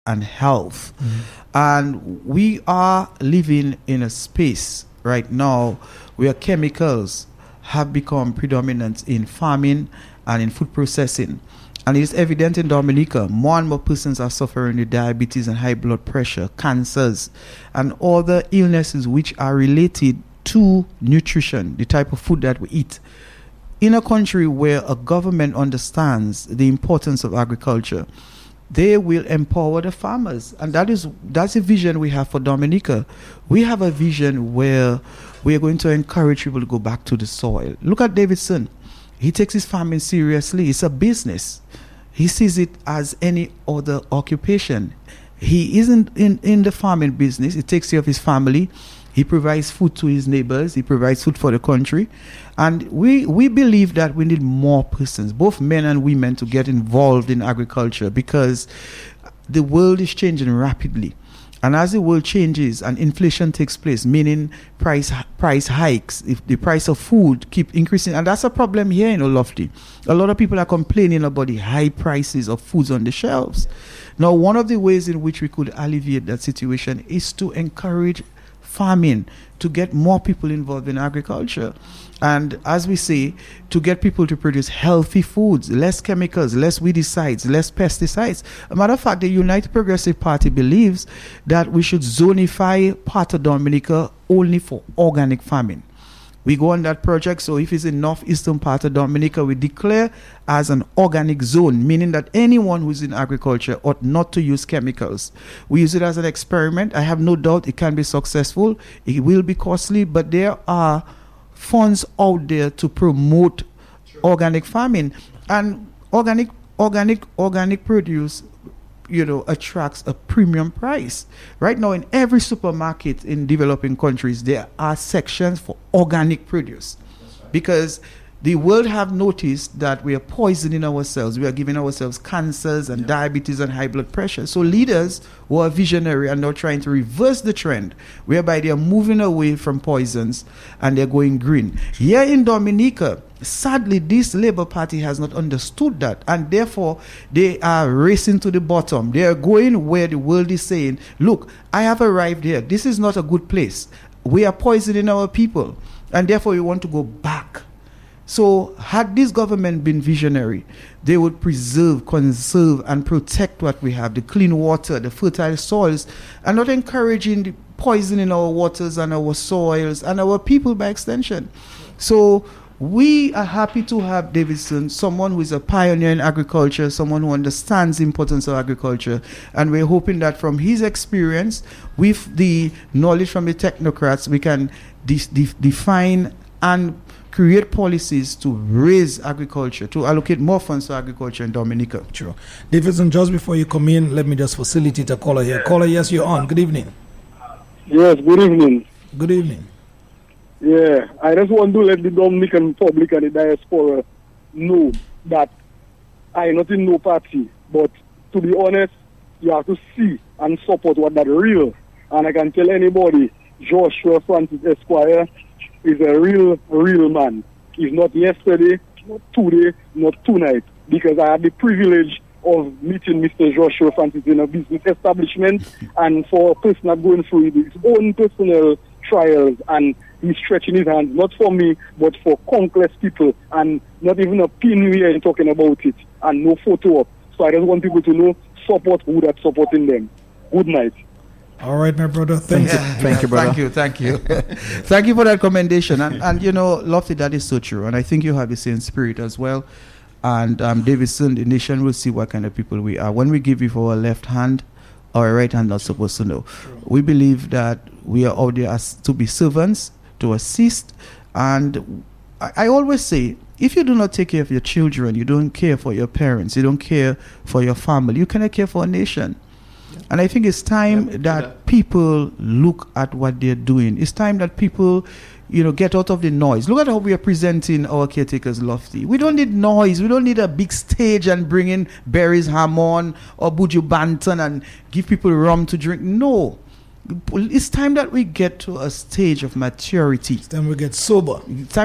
and health. And we are living in a space right now where chemicals have become predominant in farming and in food processing. And it's evident in Dominica, more and more persons are suffering with diabetes and high blood pressure, cancers, and other illnesses which are related to nutrition, the type of food that we eat. In a country where a government understands the importance of agriculture, they will empower the farmers. And that's a vision we have for Dominica. We have a vision where we are going to encourage people to go back to the soil. Look at Davidson. He takes his farming seriously. It's a business. He sees it as any other occupation. He isn't in the farming business. He takes care of his family. He provides food to his neighbors. He provides food for the country. And we believe that we need more persons, both men and women, to get involved in agriculture, because the world is changing rapidly. And as the world changes and inflation takes place, meaning price hikes, if the price of food keep increasing, and that's a problem here in Olofte. A lot of people are complaining about the high prices of foods on the shelves. Now, one of the ways in which we could alleviate that situation is to encourage farming, to get more people involved in agriculture. And as we say, to get people to produce healthy foods, less chemicals, less weedicides, less pesticides. A matter of fact, the United Progressive Party believes that we should zonify part of Dominica only for organic farming. We go on that project, so if it's in northeastern part of Dominica, we declare as an organic zone, meaning that anyone who's in agriculture ought not to use chemicals. We use it as an experiment. I have no doubt it can be successful. It will be costly, but there are funds out there to promote organic farming. And organic produce, attracts a premium price. Right now, in every supermarket in developing countries, there are sections for organic produce. Right. Because the world have noticed that we are poisoning ourselves. We are giving ourselves cancers and diabetes and high blood pressure. So leaders who are visionary are now trying to reverse the trend, whereby they are moving away from poisons and they're going green. Here in Dominica, sadly, this Labour Party has not understood that, and therefore they are racing to the bottom. They are going where the world is saying, look, I have arrived here. This is not a good place. We are poisoning our people, and therefore we want to go back. So had this government been visionary, they would preserve, conserve, and protect what we have, the clean water, the fertile soils, and not encouraging the poisoning our waters and our soils and our people by extension. So we are happy to have Davidson, someone who is a pioneer in agriculture, someone who understands the importance of agriculture, and we're hoping that from his experience, with the knowledge from the technocrats, we can define and create policies to raise agriculture, to allocate more funds to agriculture in Dominica. Sure. Davidson, just before you come in, let me just facilitate a caller here. Caller, yes, you're on. Good evening. Yes, good evening. Good evening. Yeah, I just want to let the Dominican public and the diaspora know that I'm not in no party, but to be honest, you have to see and support what that real. And I can tell anybody, Joshua Francis Esquire is a real man. He's not yesterday, not today, not tonight, because I had the privilege of meeting Mr. Joshua Francis in a business establishment, and for a person not going through his own personal trials, and he's stretching his hands, not for me, but for countless people, and not even a pin we are talking about it, and no photo up. So I just want people to know, support who that's supporting them. Good night. All right, my brother. Thank you. Thank you, brother. Thank you. Thank you for that commendation. And Lofty, that is so true. And I think you have the same spirit as well. And Davidson, the nation will see what kind of people we are. When we give with our left hand, our right hand not supposed to know. True. We believe that we are out there as to be servants, to assist. And I always say, if you do not take care of your children, you don't care for your parents, you don't care for your family, you cannot care for a nation. And I think it's time that people look at what they're doing. It's time that people, get out of the noise. Look at how we are presenting our caretakers, Lofty. We don't need noise. We don't need a big stage and bring in Barry's Hammond or Buju Banton and give people rum to drink. No. It's time that we get to a stage of maturity. It's time we get sober.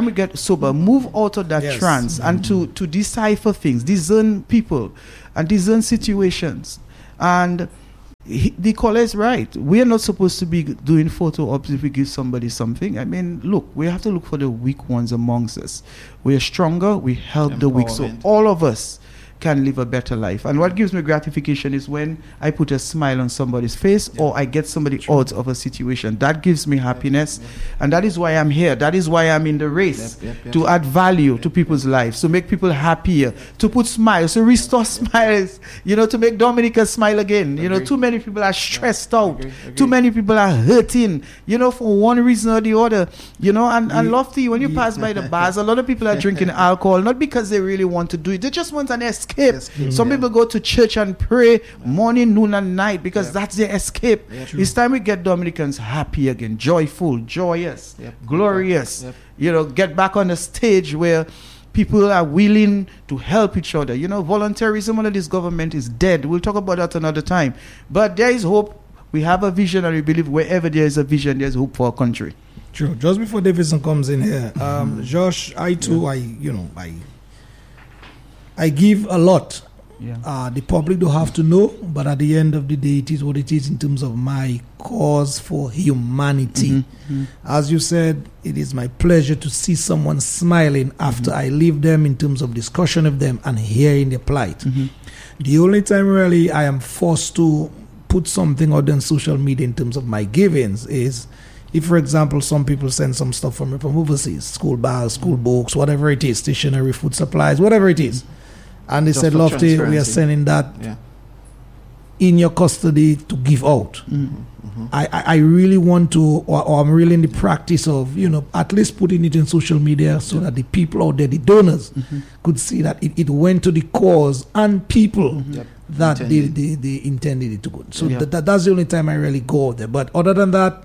Move out of that trance and to decipher things, discern people and discern situations. And the caller is right. We are not supposed to be doing photo ops if we give somebody something. I mean, look, we have to look for the weak ones amongst us. We are stronger, we help the weak. So all of us can live a better life. And what gives me gratification is when I put a smile on somebody's face or I get somebody out of a situation. That gives me happiness. And that is why I'm here. That is why I'm in the race, to add value to people's lives, to make people happier, to put smiles, to restore smiles, to make Dominica smile again. Too many people are stressed out. Too many people are hurting, for one reason or the other. And Lofty, when you pass by the bars, a lot of people are drinking alcohol, not because they really want to do it. They just want an escape. Some people go to church and pray morning, noon, and night because that's their escape. It's time we get Dominicans happy again, joyful, joyous, glorious. Get back on the stage where people are willing to help each other. Voluntarism under this government is dead. We'll talk about that another time. But there is hope. We have a vision, and we believe wherever there is a vision, there's hope for our country. True. Just before Davidson comes in here, Josh, I give a lot. The public don't have to know, but at the end of the day, it is what it is in terms of my cause for humanity. As you said, it is my pleasure to see someone smiling after I leave them in terms of discussion of them and hearing their plight. The only time really I am forced to put something out on social media in terms of my givings is if, for example, some people send some stuff from overseas, school bags, school books, whatever it is, stationery, food supplies, whatever it is. And they said, Lofty, we are sending that in your custody to give out. I really want to, or I'm really in the practice of, at least putting it in social media so that the people out there, the donors, could see that it went to the cause and people that they intended it to go. So that's the only time I really go out there. But other than that,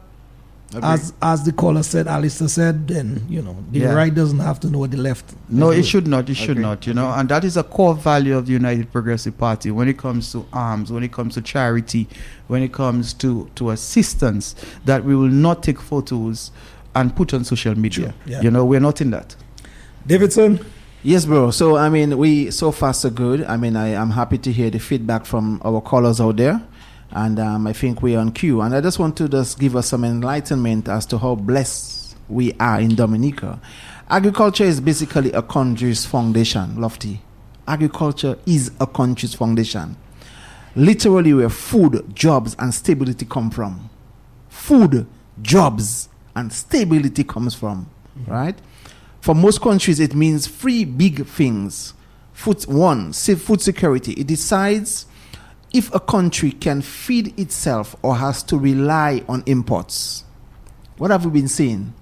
as the caller said, Alistair said, then the right doesn't have to know what the left. No, it should not. It should not. And that is a core value of the United Progressive Party when it comes to arms, when it comes to charity, when it comes to assistance. That we will not take photos and put on social media. We're not in that. Davidson. Yes, bro. So so far so good. I'm happy to hear the feedback from our callers out there. And I think we're on cue. And I just want to give us some enlightenment as to how blessed we are in Dominica. Agriculture is basically a country's foundation, Lofty. Agriculture is a country's foundation. Literally where food, jobs, and stability come from. Food, jobs, and stability comes from, right? For most countries, it means three big things. Food security. It decides if a country can feed itself or has to rely on imports. What have we been seeing?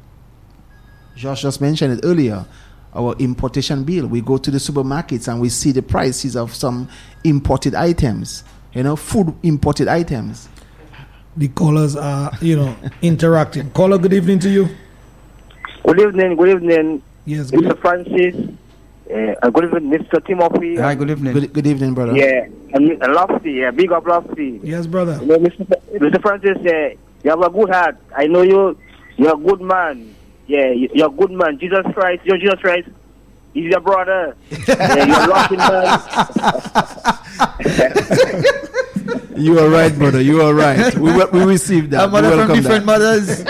Josh just mentioned it earlier. Our importation bill. We go to the supermarkets and we see the prices of some imported items. Food imported items. The callers are, interacting. Caller, good evening to you. Good evening. Yes, Mr. Francis. Good evening, Mr. Timothy. Hi, good evening. Good evening, brother. Yeah, and Lofty. Big up Lofty. Yes, brother. Mr. Francis, you have a good heart. I know you're a good man. Yeah, you're a good man. Jesus Christ, he's your brother. You're a loving man. You are right, brother. You are right. We received that. A mother from different mothers.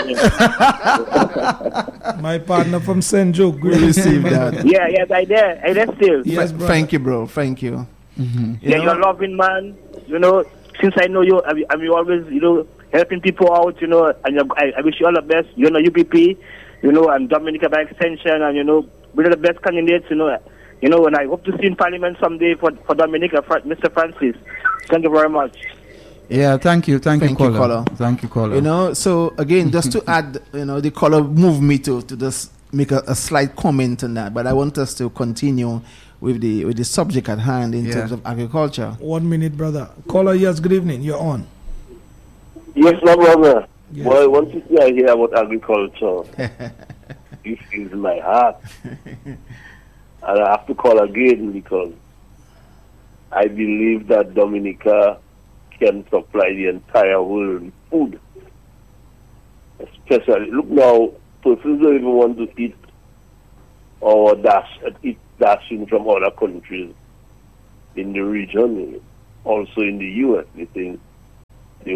My partner from St. Joe. We received that. Yes, I there still. Yes, thank you, bro. Thank you. You're a loving man. Since I know you, I'm always, helping people out, and I wish you all the best. UPP, and Dominica by extension, and, we're the best candidates, and I hope to see in Parliament someday for Dominica, Mr. Francis. Thank you very much. Yeah, thank you, caller. Thank you, caller. So again, just to add, the caller moved me to just make a slight comment on that, but I want us to continue with the subject at hand in terms of agriculture. 1 minute, brother. Caller, yes, good evening. You're on. Yes, my brother. Yes. Boy, once you see I hear about agriculture, it fills my heart. And I have to call again because I believe that Dominica can supply the entire world with food. Especially, look now, persons don't even want to eat or dashing from other countries in the region, also in the U.S. They think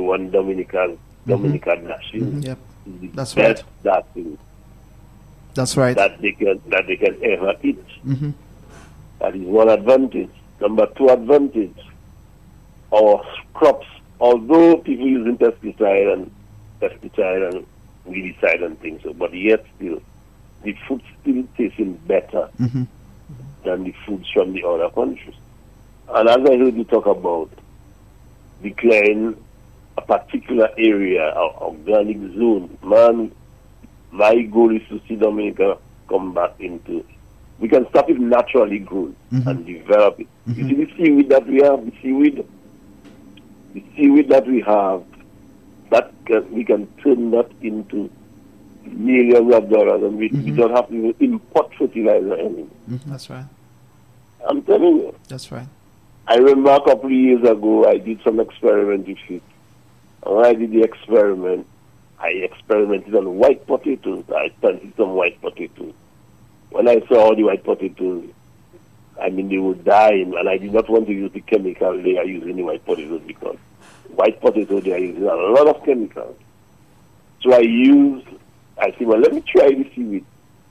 one Dominica dashing. Yep. Is the That's best right. dashing That's right. that they can ever eat. Mm-hmm. That is one advantage. Number two advantage, our crops, although people using pesticide and weedicide and things, but yet still, the food still tasting better Mm-hmm. than the foods from the other countries. And as I heard you talk about declaring a particular area, an organic zone, man, my goal is to see Dominica come back into. We can start it naturally grown and develop it. You see the seaweed that we have, the seaweed that we have, we can turn that into millions of dollars, and we don't have to import fertilizer anymore. That's right. I'm telling you. That's right. I remember a couple of years ago, I did some experiment with it. And when I did the experiment, I experimented on white potatoes. I planted some white potatoes. When I saw all the white potatoes, I mean, they were dying, and I did not want to use the chemical they are using the white potatoes, because white potatoes, they are using a lot of chemicals. So I said, well, let me try the seaweed.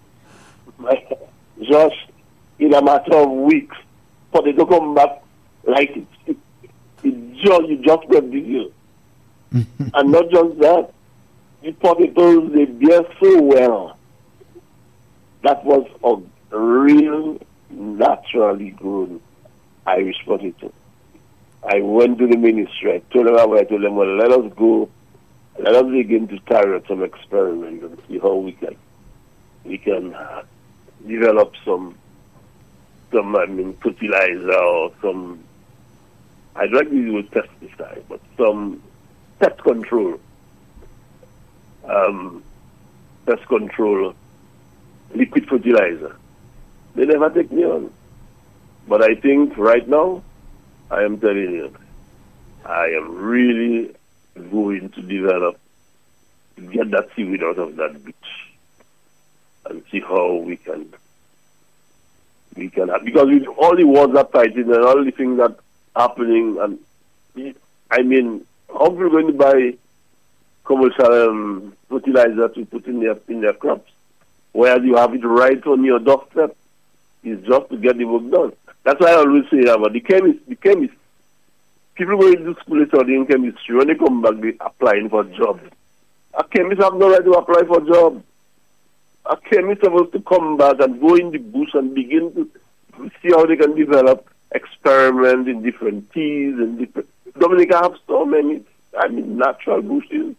Just in a matter of weeks, potato come back like you just got this year. And not just that, the potatoes, they bear so well. That was a real, naturally grown Irish potato. I went to the ministry. I told them, well, let us begin to carry out some experiments and see how we can develop some fertilizer or some, I'd like to use pesticide, but some pest control liquid fertilizer. They never take me on. But I think right now, I am telling you, I am really going to get that seaweed out of that beach and see how we can have, because with all the wars that fighting and all the things that happening, and I mean, how are we going to buy commercial fertilizer to put in their crops, whereas you have it right on your doorstep? Is just to get the work done. That's why I always say about the chemist. People going to school studying chemistry, when they come back, they applying for jobs. A chemist have no right to apply for jobs. A chemist is supposed to come back and go in the bush and begin to see how they can develop, experiment in different teas and different. Dominica have so many, natural bushes.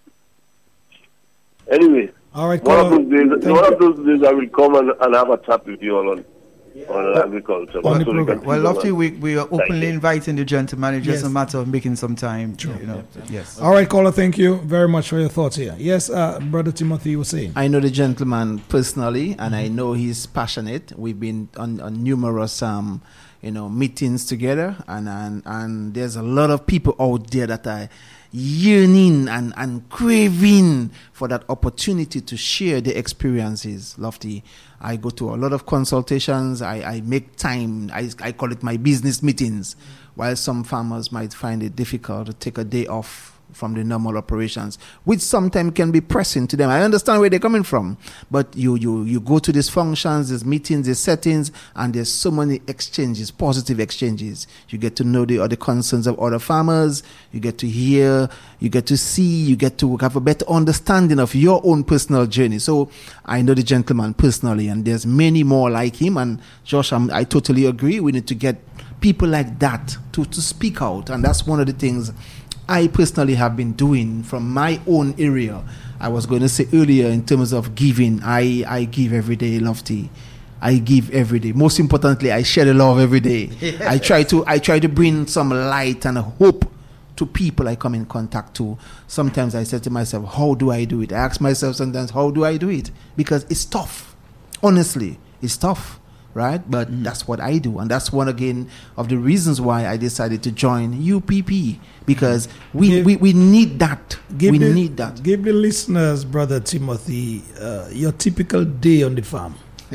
Anyway, all right, one of those days I will come and have a chat with you all on agriculture. Well, Lofty, we are openly inviting the gentleman. It's just a matter of making some time. True. Yes. All right, caller, thank you very much for your thoughts here. Yes, Brother Timothy, you were saying. I know the gentleman personally, and I know he's passionate. We've been on numerous meetings together, and there's a lot of people out there that are yearning and craving for that opportunity to share their experiences. Lofty, I go to a lot of consultations. I make time. I call it my business meetings, while some farmers might find it difficult to take a day off from the normal operations, which sometimes can be pressing to them. I understand where they're coming from, but you go to these functions, these meetings, these settings, and there's so many exchanges, positive exchanges. You get to know the other concerns of other farmers. You get to hear, you get to see, you get to have a better understanding of your own personal journey. So I know the gentleman personally, and there's many more like him. And Josh, I totally agree. We need to get people like that to speak out, and that's one of the things I personally have been doing from my own area. I was going to say earlier, in terms of giving, I give every day, Lofty. I give every day. Most importantly, I share the love every day. I try to bring some light and hope to people I come in contact to. Sometimes I say to myself, how do I do it? I ask myself sometimes, how do I do it? Because it's tough. Honestly, it's tough. Right? But that's what I do. And that's one, again, of the reasons why I decided to join UPP. Because we need that. Need that. Give the listeners, Brother Timothy, your typical day on the farm.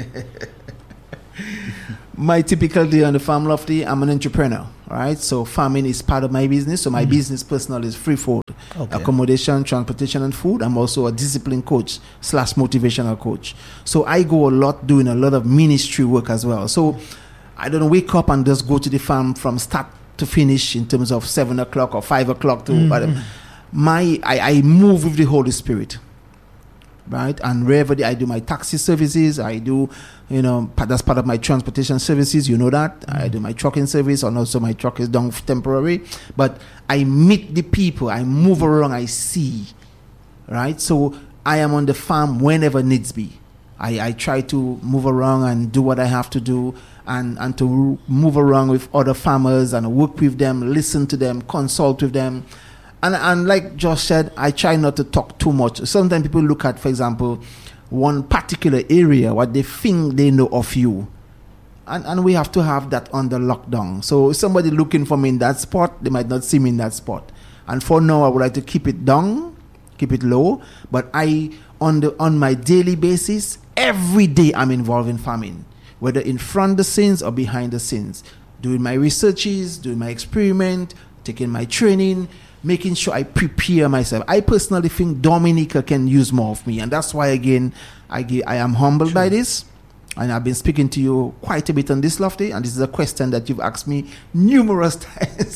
My typical day on the farm, Lofty, I'm an entrepreneur. Right? So farming is part of my business. So my business personally is Freefold. Okay. accommodation, transportation, and food. I'm also a discipline coach / motivational coach. So I go a lot doing a lot of ministry work as well. So I don't wake up and just go to the farm from start to finish in terms of 7 o'clock or 5 o'clock to whatever. I move with the Holy Spirit. Right, and wherever I do my taxi services, I do, that's part of my transportation services. You know that I do my trucking service, and also my truck is down temporary. But I meet the people, I move around, I see. Right, so I am on the farm whenever needs be. I try to move around and do what I have to do, and to move around with other farmers and work with them, listen to them, consult with them. And like Josh said, I try not to talk too much. Sometimes people look at, for example, one particular area, what they think they know of you. And we have to have that under lockdown. So if somebody looking for me in that spot, they might not see me in that spot. And for now, I would like to keep it down, keep it low. But on my daily basis, every day I'm involved in farming, whether in front of the scenes or behind the scenes, doing my researches, doing my experiment, taking my training, making sure I prepare myself. I personally think Dominica can use more of me, and that's why, again, I am humbled by this, and I've been speaking to you quite a bit on this, Lofty, and this is a question that you've asked me numerous times.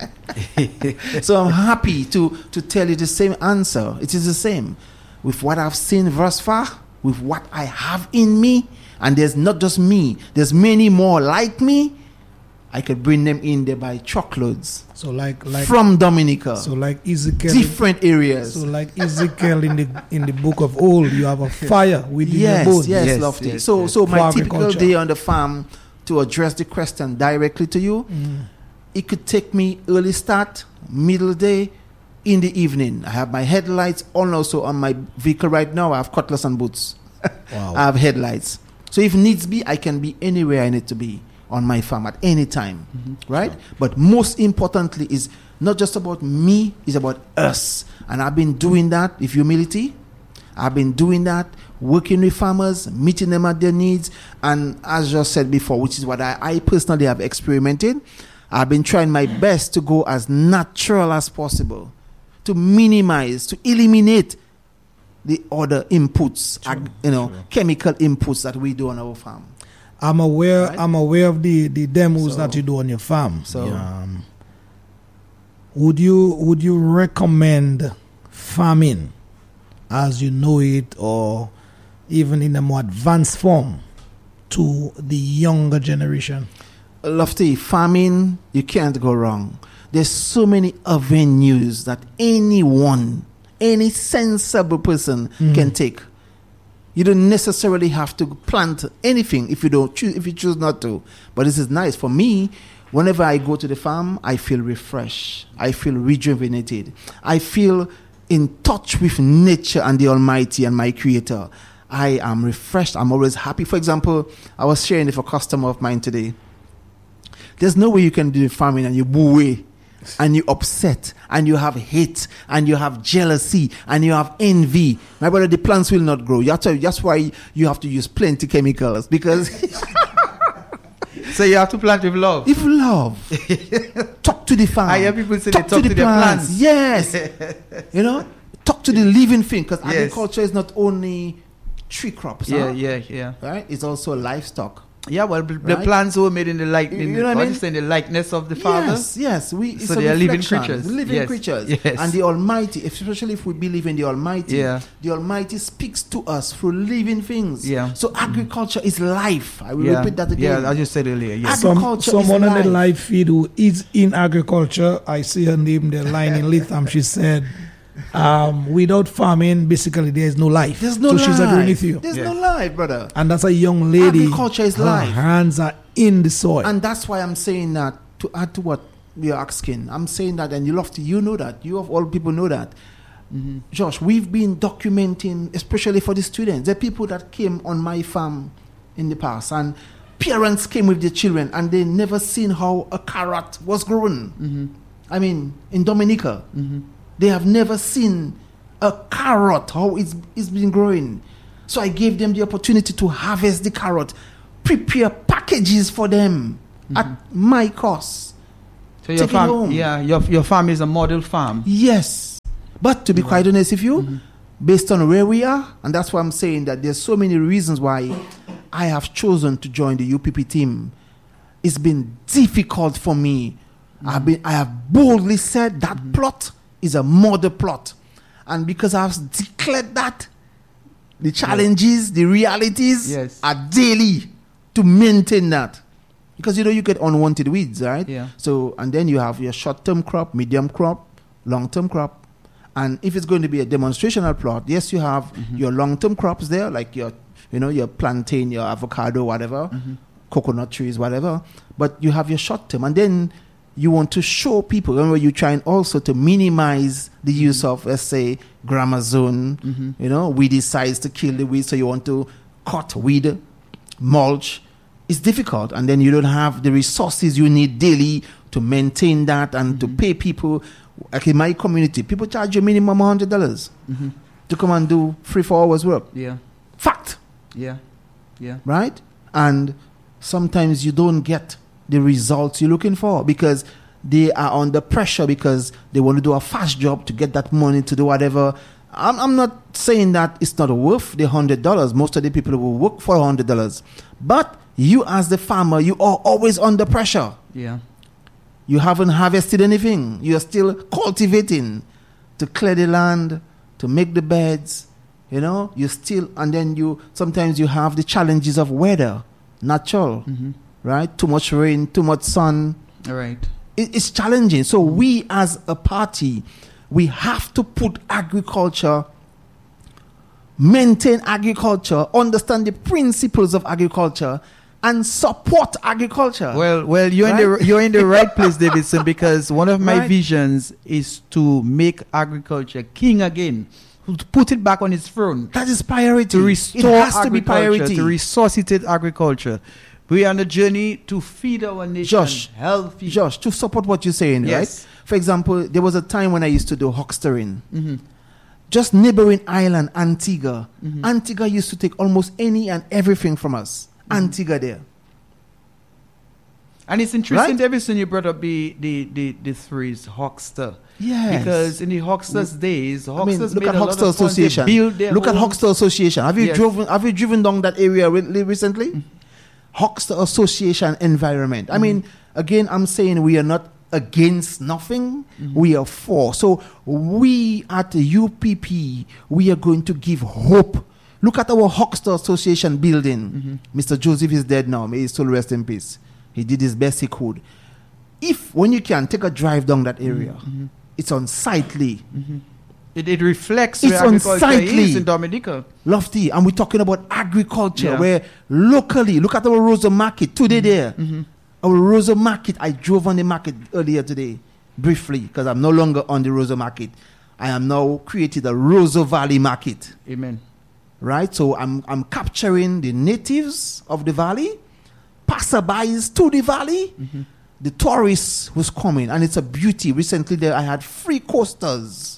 So I'm happy to tell you the same answer. It is the same. With what I've seen thus far, with what I have in me, and there's not just me, there's many more like me, I could bring them in there by truckloads. So like from Dominica. So like Ezekiel, different areas. So like Ezekiel in the book of old, you have a fire within your bones. Yes, Lofty. Yes, so my typical day on the farm, to address the question directly to you, it could take me early start, middle day, in the evening. I have my headlights on. Also on my vehicle right now, I have cutlass and boots. Wow. I have headlights. So if needs be, I can be anywhere I need to be on my farm at any time, right? Sure. But most importantly is not just about me, it's about us. And I've been doing that with humility. I've been doing that, working with farmers, meeting them at their needs. And as just said before, which is what I personally have experimented, I've been trying my best to go as natural as possible, to minimize, to eliminate the other inputs, chemical inputs that we do on our farm. I'm aware. Right? I'm aware of the demos that you do on your farm. So, would you recommend farming as you know it, or even in a more advanced form, to the younger generation? Lofty, farming, you can't go wrong. There's so many avenues that any sensible person can take. You don't necessarily have to plant anything if you choose not to. But this is nice. For me, whenever I go to the farm, I feel refreshed. I feel rejuvenated. I feel in touch with nature and the Almighty and my Creator. I am refreshed. I'm always happy. For example, I was sharing with a customer of mine today. There's no way you can do farming and you boo away, and you upset, and you have hate, and you have jealousy, and you have envy. My brother, the plants will not grow. That's why you have to use plenty chemicals, because so you have to plant with love. If love, talk to the farm. I hear people say talk to the plants. Yes, talk to the living thing, because agriculture is not only tree crops. Yeah. Right? It's also livestock. Yeah, well, the plants were made in the likeness. You know what I mean? In the likeness of the Father. Yes. So they are living creatures. Living creatures. Yes. And the Almighty, especially if we believe in the Almighty, the Almighty speaks to us through living things. Yeah. So agriculture is life. I will repeat that again. Yeah, as you said earlier. Yeah. Agriculture someone is on life. the live feed who is in agriculture, I see her name there, line in Litham. She said, without farming, basically there is no life. There's no life. So she's agreeing with you. There's no life, brother. And that's a young lady. Agriculture is her life. hands are in the soil. And that's why I'm saying that, to add to what you're asking. I'm saying that, and you know that. You of all people know that. Josh, we've been documenting, especially for the students, the people that came on my farm in the past, and parents came with their children, and they never seen how a carrot was grown. I mean, in Dominica. They have never seen a carrot, how it's been growing. So I gave them the opportunity to harvest the carrot, prepare packages for them at my cost. So your farm, your farm is a model farm. Yes. But to be quite honest with you, based on where we are, and that's why I'm saying that there's so many reasons why I have chosen to join the UPP team. It's been difficult for me. I have boldly said that plot is a murder plot. And because I've declared that, the challenges, the realities are daily to maintain that. Because, you get unwanted weeds, right? Yeah. So, and then you have your short-term crop, medium crop, long-term crop. And if it's going to be a demonstrational plot, yes, you have your long-term crops there, like your plantain, your avocado, whatever, coconut trees, whatever. But you have your short-term. And then you want to show people, remember, you're trying also to minimize the use of, let's say, Gramazone, weedicides to kill the weeds. So you want to cut weed, mulch. It's difficult. And then you don't have the resources you need daily to maintain that and to pay people. Like in my community, people charge you minimum $100 to come and do 3-4 hours work. Yeah. Fact. Yeah. Yeah. Right? And sometimes you don't get the results you're looking for because they are under pressure because they want to do a fast job to get that money to do whatever. I'm not saying that it's not worth the $100. Most of the people will work for $100. But you as the farmer, you are always under pressure. Yeah. You haven't harvested anything. You're still cultivating to clear the land, to make the beds. You still, and then sometimes you have the challenges of weather, natural, right? Too much rain, too much sun. All right. It's challenging. So we as a party, we have to put agriculture, maintain agriculture, understand the principles of agriculture, and support agriculture. Well, you're in the right place, Davidson, because one of my visions is to make agriculture king again, to put it back on its throne. That is priority. To restore it has to be priority. To resuscitate agriculture. We are on a journey to feed our nation healthy. Josh, to support what you're saying, right? For example, there was a time when I used to do huckstering. Just neighboring island, Antigua. Antigua used to take almost any and everything from us. Antigua there. And it's interesting, Davidson, you brought up the phrase huckster. Yes. Because in the hucksters' days, hucksters look made at a lot Huckster of fun. Association. Look at Huckster Association. Have you driven down that area recently? Huckster Association environment. I mean, again, I'm saying we are not against nothing. We are for. So we at the UPP, we are going to give hope. Look at our Huckster Association building. Mr. Joseph is dead now. May his soul rest in peace. He did his best he could. When you can take a drive down that area, it's unsightly. It reflects it's where agriculture unsightly. is in Dominica. Lofty. And we're talking about agriculture where locally, look at our Rosa Market today there. Our Rosa Market, I drove on the market earlier today, briefly, because I'm no longer on the Rosa Market. I am now created a Rosa Valley Market. Amen. Right? So I'm capturing the natives of the valley, passerbys to the valley, the tourists who's coming, and it's a beauty. Recently there I had 3 coasters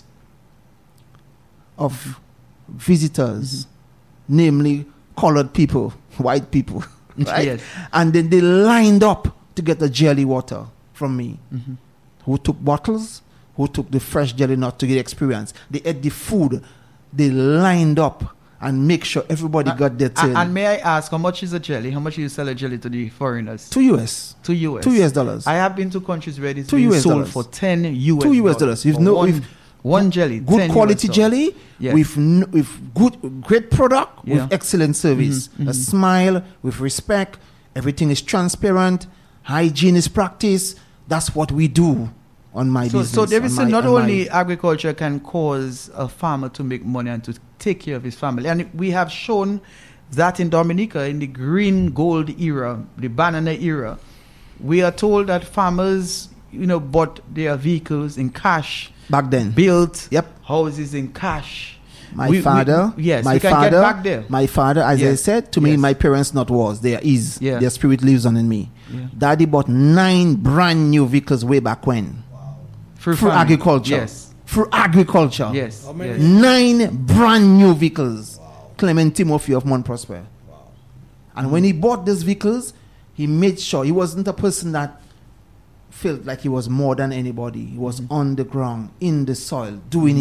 of visitors, namely colored people, white people, right? Yes. And then they lined up to get the jelly water from me. Who took bottles, who took the fresh jelly nut to get experience. They ate the food. They lined up and make sure everybody got their turn. And may I ask, how much is a jelly? How much do you sell a jelly to the foreigners? $2 US. $2 US. I have been to countries where it's $2 being US sold for $10 US. $2 US. You've one jelly, good quality jelly, with great product, with excellent service. A smile, with respect. Everything is transparent. Hygiene is practiced. That's what we do on my business. So Davidson, not only agriculture can cause a farmer to make money and to take care of his family, and we have shown that in Dominica, in the green gold era, the banana era, we are told that farmers, bought their vehicles in cash. Back then. Built houses in cash. My father, can get back there. My father, as I said, to me, my parents not was. There is. Their spirit lives on in me. Daddy bought 9 brand new vehicles way back when. Wow. Through agriculture. Yes. Through agriculture. Yes. 9 brand new vehicles. Wow. Clement Timothy of Mount Prosper. Wow. And when he bought these vehicles, he made sure he wasn't a person that felt like he was more than anybody. He was on the ground, in the soil, doing